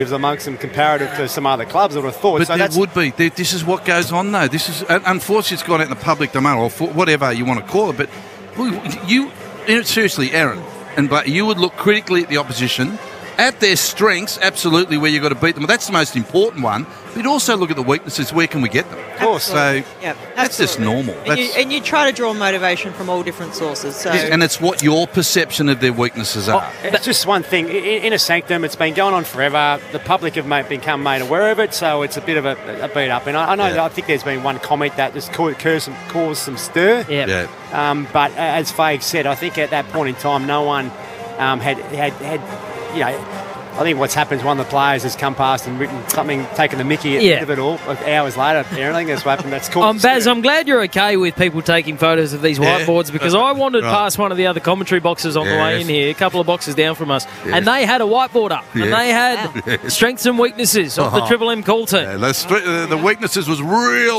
amongst them comparative to some other clubs, I would have thought. But so there would be. This is what goes on, though. This is unfortunately it's gone out in the public domain, or whatever you want to call it. But you seriously, Aaron and Blake, you would look critically at the opposition, at their strengths, absolutely, where you've got to beat them. Well, that's the most important one. But also look at the weaknesses. Where can we get them? Of course. So that's just normal. And you try to draw motivation from all different sources. So. And it's what your perception of their weaknesses are. It's just one thing. In a sanctum, it's been going on forever. The public have become made aware of it, so it's a bit of a beat up. And I know I think there's been one comment that just caused some stir. But as Faye said, I think at that point in time, no one had I think what's happened is one of the players has come past and written something, taken the mickey at the end of it all. Hours later, apparently, that's what happened. That's cool. Baz, I'm glad you're okay with people taking photos of these whiteboards, because I wandered past one of the other commentary boxes on the way in here, a couple of boxes down from us, and they had a whiteboard up, and they had strengths and weaknesses of the Triple M call team. The weaknesses was real